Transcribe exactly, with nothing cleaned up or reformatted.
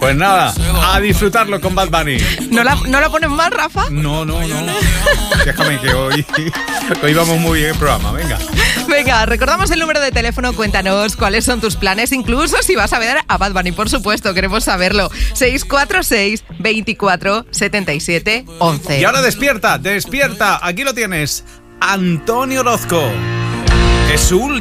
Pues nada, a disfrutarlo con Bad Bunny. ¿No la, ¿no la pones más, Rafa? No, no, no. Déjame que hoy, hoy vamos muy bien el programa, venga. Venga, recordamos el número de teléfono, cuéntanos cuáles son tus planes, incluso si vas a ver a Bad Bunny, por supuesto, queremos saberlo. seis cuatro seis, veinticuatro, setenta y siete, once. Y ahora despierta, despierta, aquí lo tienes, Antonio Orozco. Es su